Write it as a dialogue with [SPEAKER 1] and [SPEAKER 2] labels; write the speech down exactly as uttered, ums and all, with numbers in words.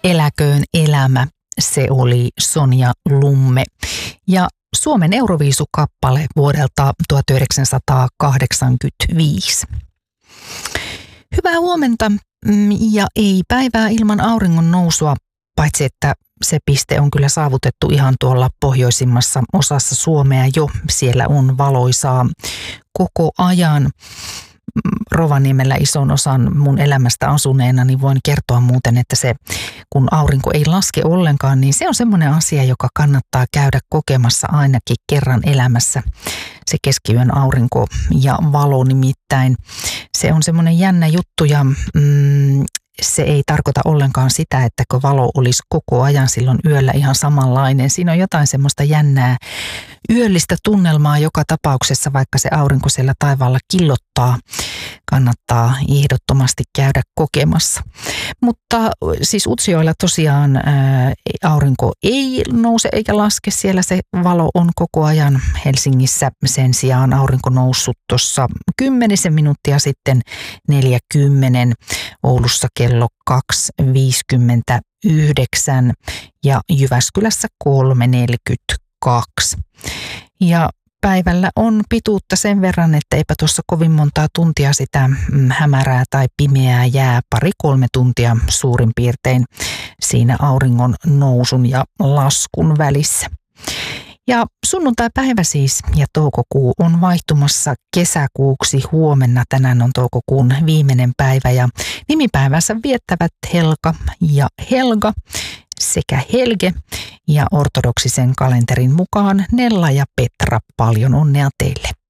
[SPEAKER 1] Eläköön elämä, se oli Sonja Lumme. Ja Suomen Euroviisukappale vuodelta tuhatyhdeksänsataakahdeksankymmentäviisi. Hyvää huomenta ja ei päivää ilman auringon nousua, paitsi että se piste on kyllä saavutettu ihan tuolla pohjoisimmassa osassa Suomea jo. Siellä on valoisaa koko ajan. Rovaniemellä ison osan mun elämästä asuneena, niin voin kertoa muuten, että se, kun aurinko ei laske ollenkaan, niin se on semmoinen asia, joka kannattaa käydä kokemassa ainakin kerran elämässä. Se keskiyön aurinko ja valo nimittäin. Se on semmoinen jännä juttu ja mm, se ei tarkoita ollenkaan sitä, että kun valo olisi koko ajan silloin yöllä ihan samanlainen. Siinä on jotain semmoista jännää yöllistä tunnelmaa joka tapauksessa, vaikka se aurinko siellä taivaalla killottaa. Kannattaa ehdottomasti käydä kokemassa. Mutta siis Utsjoella tosiaan ää, aurinko ei nouse eikä laske. Siellä se valo on koko ajan. Helsingissä sen sijaan aurinko noussut tuossa kymmenisen minuuttia sitten neljäkymmentä. Oulussa kello kaksi viisikymmentäyhdeksän ja Jyväskylässä kolme neljäkymmentäkaksi. Ja päivällä on pituutta sen verran, että eipä tuossa kovin montaa tuntia sitä hämärää tai pimeää jää, pari-kolme tuntia suurin piirtein siinä auringon nousun ja laskun välissä. Ja sunnuntai-päivä siis ja toukokuu on vaihtumassa kesäkuuksi huomenna. Tänään on toukokuun viimeinen päivä ja nimipäivänsä viettävät Helka ja Helga sekä Helge ja ortodoksisen kalenterin mukaan Nella ja Petra. Paljon onnea teille.